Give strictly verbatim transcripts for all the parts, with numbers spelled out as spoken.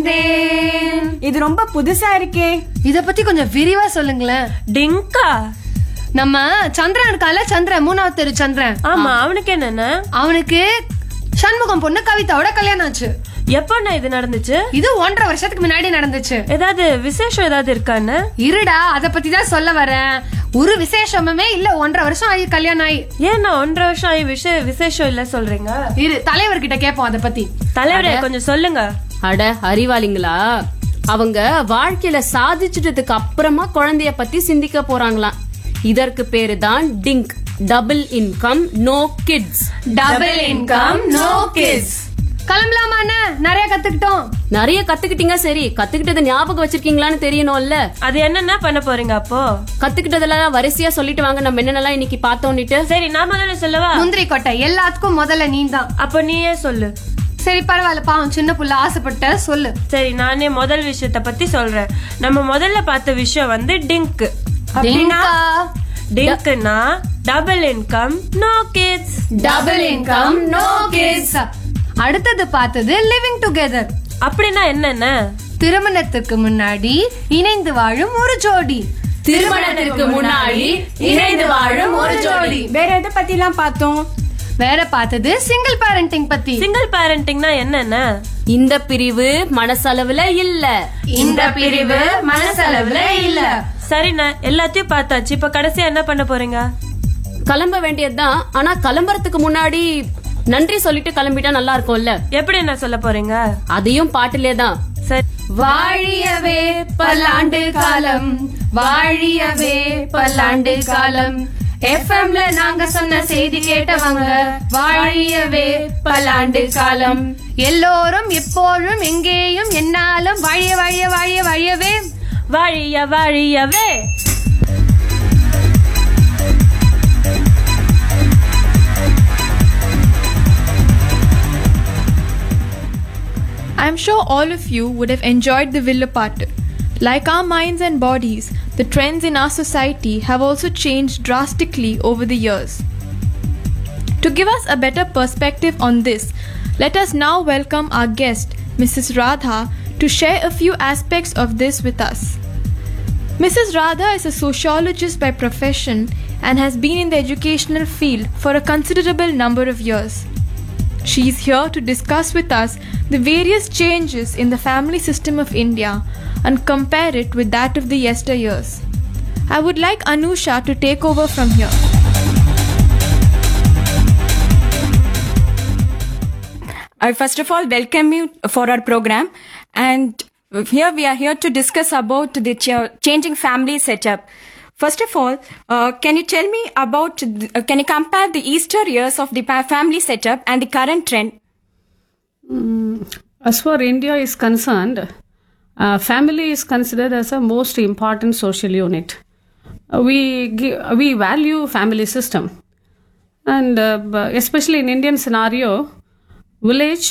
இது ரொம்ப புதுசா இருக்கே. இத பத்தி கொஞ்சம் விரிவா சொல்லுங்களேன். டிங்கா? நம்ம சந்திரன் இருக்கால, சந்திரன் மூணாவது தெரு சந்திரன். ஆமா, அவனுக்கு என்னென்ன? அவனுக்கு சண்முகம் பொண்ணு கவிதாவோட கல்யாணம் ஆச்சு. எப்பண்ணா இது நடந்துச்சு? இது ஒன்றரை வருஷத்துக்கு முன்னாடி நடந்துச்சு. ஏதாவது விசேஷம் ஏதாவது இருக்கான்னு? இருடா, அத பத்தி தான் சொல்ல வரேன். ஒரு விசேஷமே இல்ல, ஒன்றரை வருஷம் ஆகி கல்யாணம் ஆகி. ஏன்னா ஒன்றரை வருஷம் ஆகி விஷ விசேஷம் இல்ல சொல்றீங்க? இரு, தலைவர்கிட்ட கேட்போம் அத பத்தி. தலைவரே கொஞ்சம் சொல்லுங்க. அட அறிவாளிங்களா, அவங்க வாழ்க்கையில சாதிச்சிட்டதுக்கு அப்புறமா குழந்தைய பத்தி சிந்திக்க போறாங்களாம். இதற்கு பேரு தான் டிங்க். Double income no kids. Double income no kids. கிளம்பலாமா? நிறைய கத்துக்கிட்டோம். நிறைய கத்துக்கிட்டீங்க, சரி. கத்துக்கிட்டதை ஞாபகம் வச்சிருக்கீங்களான்னு தெரியணும்ல. அது என்னன்னா பண்ண போறீங்க? அப்போ கத்துக்கிட்டதெல்லாம் வரிசையா சொல்லிட்டு வாங்க, நம்ம என்னென்னலாம் இன்னைக்கு பார்த்தோம்னுட்டு. சரி, நான் முதல்ல சொல்லவா? முந்திரி கொட்டை எல்லாத்துக்கும் முதல்ல நீ தான். அப்ப நீயே சொல்லு. சரி பரவாயில்ல, பாவம் சின்ன புள்ள ஆசைப்பட்ட, சொல்லு. சரி, நானே முதல் விஷயத்த பத்தி சொல்றேன். நம்ம முதல்ல பார்த்த விஷயம் வந்து டிங்க். அப்படின்னா டிங்க்னா double income no kids. Double income no kids. அடுத்தது பார்த்தது லிவிங் டுகெதர். அப்படின்னா என்னென்ன? திருமணத்துக்கு முன்னாடி இணைந்து வாழும் ஒரு ஜோடி. திருமணத்திற்கு முன்னாடி இணைந்து வாழும் ஒரு ஜோடி. வேற எதை பத்தி எல்லாம் பார்த்தோம்? வேற பார்த்தது சிங்கிள் பேரண்டிங் பத்தி. சிங்கிள் பேரண்டிங்னா என்னென்ன? இந்த பிரிவு மனசளவுல இல்ல. இந்த பிரிவு மனசளவுல இல்ல. சரிண்ணா, எல்லாத்தையும் பார்த்தாச்சு. இப்ப கடைசியா என்ன பண்ண போறீங்க? கிளம்ப வேண்டியதுதான். ஆனா கிளம்புறதுக்கு முன்னாடி நன்றி சொல்லிட்டு கிளம்பிட்டா நல்லா இருக்கும்ல. எப்படி என்ன சொல்ல போறீங்க? அதையும் பாட்டிலே தான். சரி. வாழியவே பல்லாண்டு காலம், வாழியவே பல்லாண்டு காலம். எஃப்எம்ல நாங்க சொன்ன செய்தி கேட்டவங்க வாழியவே பல்லாண்டு காலம். எல்லோரும் எப்போதும் எங்கேயும் என்னாலும் வாழிய வாழிய வாழிய வாழியவே வாழிய வாழியவே. I'm sure all of you would have enjoyed the Villa Part. Like our minds and bodies, the trends in our society have also changed drastically over the years. To give us a better perspective on this, let us now welcome our guest, Missus Radha, to share a few aspects of this with us. Missus Radha is a sociologist by profession and has been in the educational field for a considerable number of years. She is here to discuss with us the various changes in the family system of India and compare it with that of the yesteryears. I would like Anusha to take over from here. I first of all welcome you for our program, and here we are here to discuss about the ch- changing family setup. First of all, uh, can you tell me about, th- uh, can you compare the Easter years of the pa- family setup and the current trend? As far India is concerned, uh, family is considered as a most important social unit. Uh, we give, we value family system, and uh, b- especially in Indian scenario, village,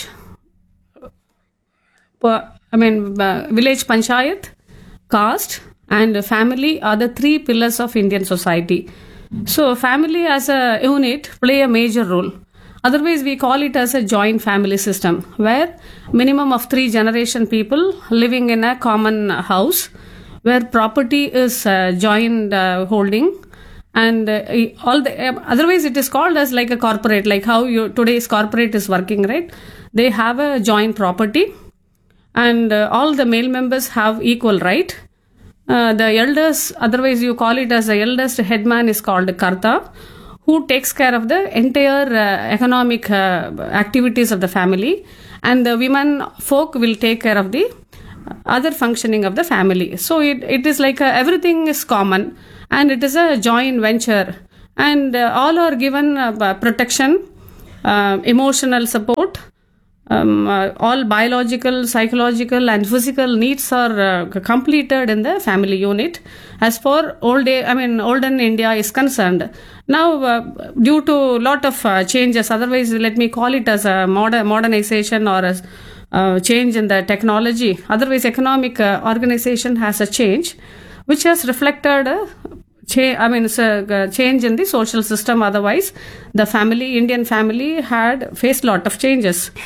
uh, I mean uh, village panchayat, caste, and family are the three pillars of Indian society. So family as a unit play a major role. Otherwise, we call it as a joint family system, where minimum of three generation people living in a common house, where property is uh, joint uh, holding, and uh, all the uh, otherwise it is called as like a corporate, like how you today's corporate is working, right? They have a joint property, and uh, all the male members have equal right. Uh, the elders, otherwise you call it as the eldest headman, is called Karta, who takes care of the entire uh, economic uh, activities of the family, and the women folk will take care of the other functioning of the family. So it, it is like uh, everything is common, and it is a joint venture, and uh, all are given uh, protection, uh, emotional support. Um, uh, all biological, psychological, and physical needs are uh, completed in the family unit. As for old, day, I mean, olden India is concerned, now uh, due to lot of uh, changes, otherwise let me call it as a modern modernization or a uh, change in the technology. Otherwise, economic uh, organization has a change, which has reflected. Uh, Cha- I mean, it's a change in the social system. Otherwise, the family, Indian family, had faced lot of changes.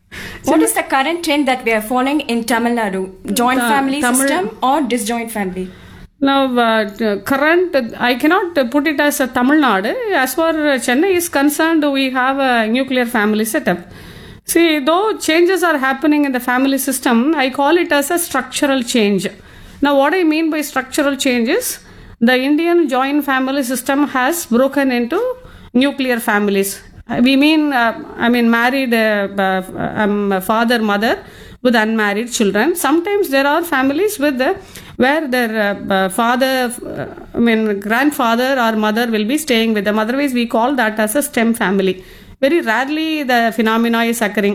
What is the current trend that we are following in Tamil Nadu? Joint Uh, family Tamil- system or disjoint family? Now, uh, t- current, I cannot put it as a Tamil Nadu. As far as Chennai is concerned, we have a nuclear family setup. See, though changes are happening in the family system, I call it as a structural change. Now, what I mean by structural change is the Indian joint family system has broken into nuclear families. Uh, We mean, uh, I mean, married uh, uh, um, father, mother with unmarried children. Sometimes there are families with the, where their uh, uh, father, uh, I mean, grandfather or mother will be staying with them. Otherwise, we call that as a STEM family. Very rarely the phenomena is occurring.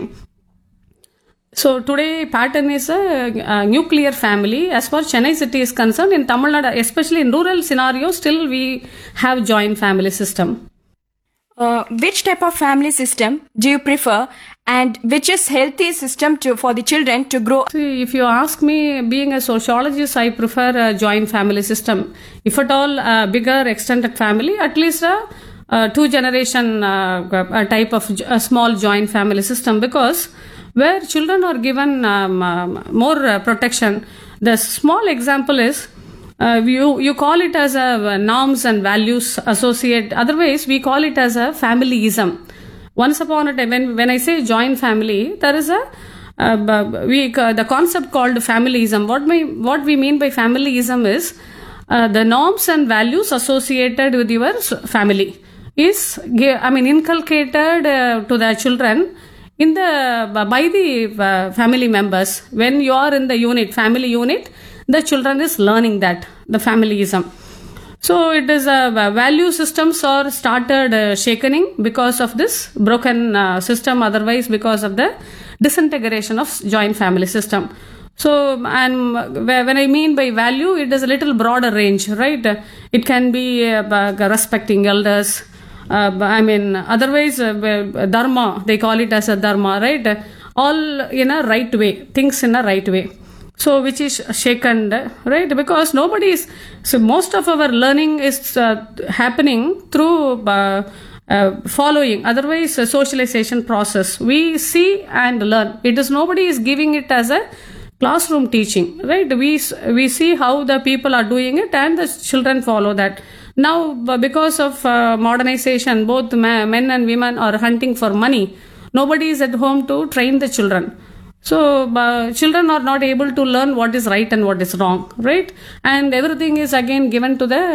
So today pattern is a, a nuclear family. As far as Chennai city is concerned, in Tamil Nadu, especially in rural scenarios, still we have joint family system. Uh, which type of family system do you prefer, and which is healthy system to for the children to grow? See, if you ask me, being a sociologist, I prefer a joint family system. If at all a bigger extended family, at least a, a two generation uh, a type of j- a small joint family system, because where children are given um, um, more uh, protection. The small example is uh, you you call it as a uh, norms and values associate. Otherwise, we call it as a familyism. Once upon a time, when when I say joint family, there is a uh, b- we uh, the concept called familyism. What my what we mean by familyism is uh, the norms and values associated with your s- family is gi- I mean inculcated uh, to the children in the by the uh, family members. When you are in the unit, family unit, the children is learning that the familyism. So it is a uh, value systems are started uh, shakening because of this broken uh, system. Otherwise, because of the disintegration of joint family system. So, and wh- when I mean by value, it is a little broader range, right? It can be uh, b- respecting elders. Uh, b- I mean, otherwise, uh, b- dharma, they call it as a dharma, right? All in a right way, things in a right way. So, which is shaken, right? Because nobody is, so most of our learning is uh, happening through uh, uh, following, otherwise, a socialization process. We see and learn. It is nobody is giving it as a classroom teaching, right? We we see how the people are doing it, and the children follow that. Now, b- because of uh, modernization, both ma- men and women are hunting for money. Nobody is at home to train the children. So, uh, children are not able to learn what is right and what is wrong, right? And everything is again given to the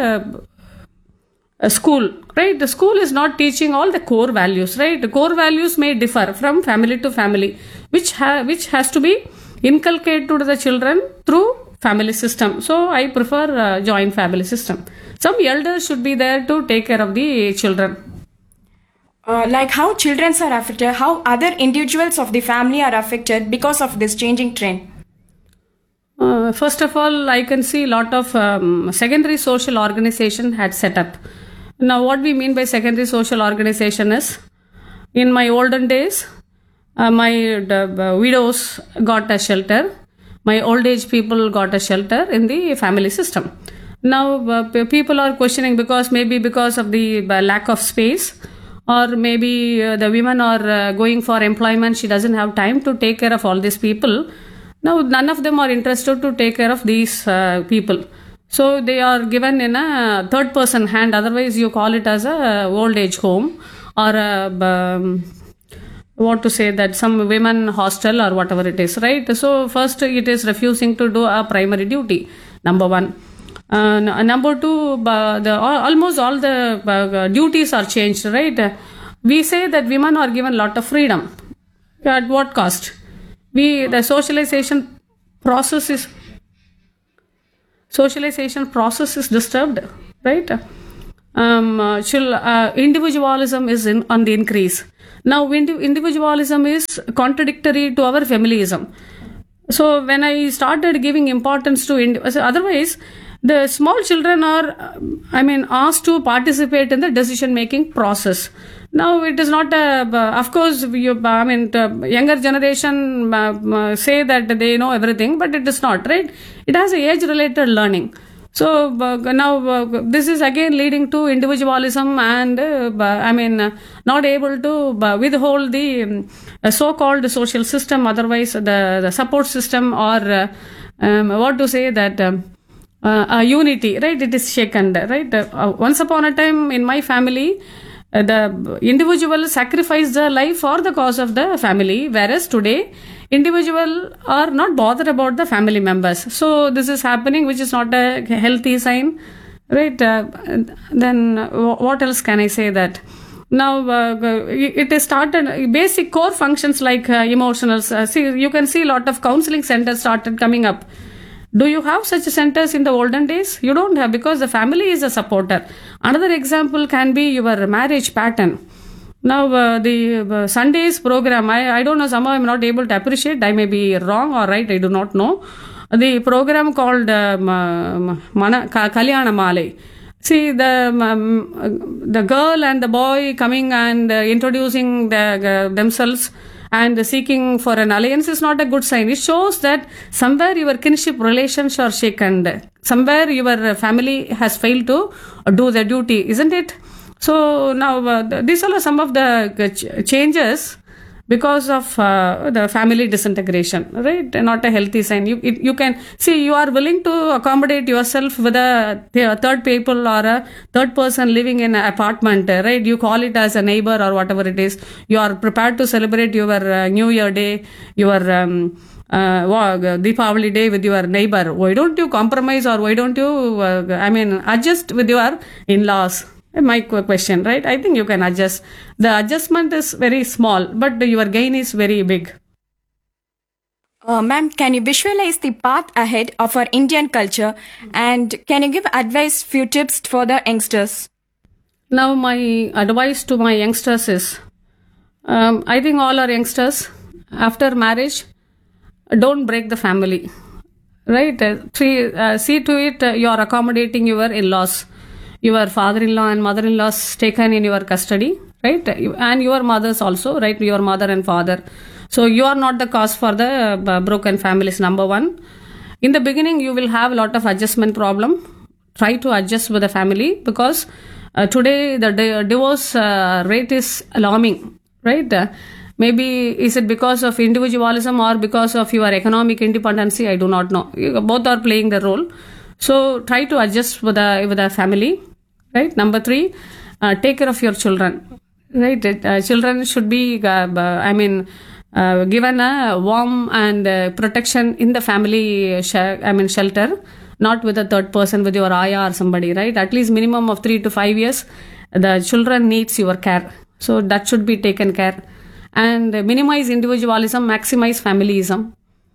uh, school, right? The school is not teaching all the core values, right? The core values may differ from family to family, which ha- which has to be inculcated to the children through family system. So, I prefer uh, joint family system. Some elders should be there to take care of the children. Uh, like how children are affected, how other individuals of the family are affected because of this changing trend. Uh, first of all, I can see a lot of um, secondary social organization had set up. Now, what we mean by secondary social organization is, in my olden days, uh, my uh, widows got a shelter, my old age people got a shelter in the family system. Now, uh, p- people are questioning because maybe because of the uh, lack of space, or maybe uh, the women are uh, going for employment, she doesn't have time to take care of all these people. Now, none of them are interested to take care of these uh, people. So, they are given in a third person hand. Otherwise, you call it as a old age home, or a, um, what to say, that some women hostel or whatever it is, right? So, first it is refusing to do a primary duty, number one. Uh, n- number two, uh, the, al- almost all the uh, duties are changed, right? We say that women are given lot of freedom. At what cost? We the socialization process is socialization process is disturbed, right? Um, uh, chil- uh, individualism is in, on the increase. Now, indi- individualism is contradictory to our feminism. So, when I started giving importance to indi- so otherwise, the small children are, um, I mean, asked to participate in the decision making process. Now, it is not a, uh, of course, you, I mean, the younger generation uh, uh, say that they know everything, but it is not, right? It has a age related learning. So uh, now uh, this is again leading to individualism and uh, I mean uh, not able to uh, withhold the um, uh, so-called social system, otherwise the, the support system or uh, um, what to say that um, uh, uh, unity, right? It is shaken, right? Uh, once upon a time in my family, uh, the individual sacrificed their life for the cause of the family, whereas today individual are not bothered about the family members. So this is happening, which is not a healthy sign, right? Uh, then uh, what else can I say that? Now uh, it is started basic core functions like uh, emotionals. Uh, see, you can see a lot of counseling centers started coming up. Do you have such centers in the olden days? You don't have, because the family is a supporter. Another example can be your marriage pattern. Now, uh, the uh, Sunday's program, I, I don't know, somehow I'm not able to appreciate. I may be wrong or right, I do not know. The program called uh, Mana, Kalyana Malai. See, the um, the girl and the boy coming and uh, introducing the, uh, themselves and seeking for an alliance is not a good sign. It shows that somewhere your kinship relations are shaken. Somewhere your family has failed to do their duty, isn't it? So now uh, these are some of the ch- changes because of uh, the family disintegration, right? Not a healthy sign. You it, you can see you are willing to accommodate yourself with a, a third people or a third person living in an apartment, right? You call it as a neighbor or whatever it is. You are prepared to celebrate your uh, New Year day, your um, uh, Deepavali day with your neighbor. Why don't you compromise or why don't you, uh, I mean, adjust with your in-laws? My question, right? I think you can adjust. The adjustment is very small, but your gain is very big. Uh, ma'am, can you visualize the path ahead of our Indian culture, and can you give advice, few tips for the youngsters? Now, my advice to my youngsters is, um, I think all our youngsters, after marriage, don't break the family, right? Uh, three, uh, see to it uh, you are accommodating your in-laws. Your father-in-law and mother-in-laws taken in your custody, right? And your mothers also, right? Your mother and father. So you are not the cause for the uh, broken families, number one. In the beginning, you will have a lot of adjustment problem. Try to adjust with the family because uh, today the di- divorce uh, rate is alarming, right? Uh, maybe is it because of individualism or because of your economic independency? I do not know. Both are playing the role. So try to adjust with the with the family. Right. Number three, uh, take care of your children. Right. Uh, children should be, uh, I mean, uh, given a warm and uh, protection in the family. Sh- I mean, shelter, not with a third person, with your ayah or somebody. Right. At least minimum of three to five years, the children needs your care. So that should be taken care. And minimize individualism, maximize familyism.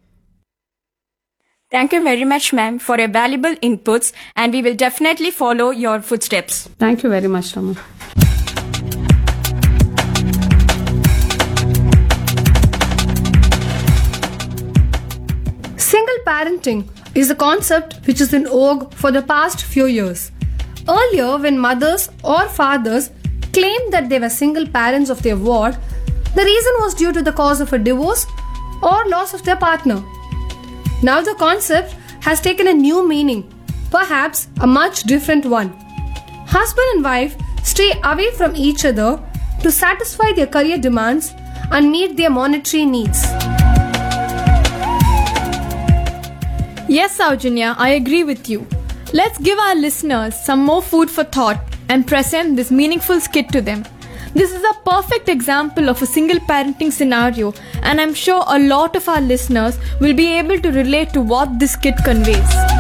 Thank you very much, ma'am, for your valuable inputs, and we will definitely follow your footsteps. Thank you very much, Rama. Single parenting is a concept which is in vogue for the past few years. Earlier, when mothers or fathers claimed that they were single parents of their ward, the reason was due to the cause of a divorce or loss of their partner. Now the concept has taken a new meaning, perhaps a much different one. Husband and wife stay away from each other to satisfy their career demands and meet their monetary needs. Yes, Saujanya, I agree with you. Let's give our listeners some more food for thought and present this meaningful skit to them. This is a perfect example of a single parenting scenario, and I'm sure a lot of our listeners will be able to relate to what this skit conveys.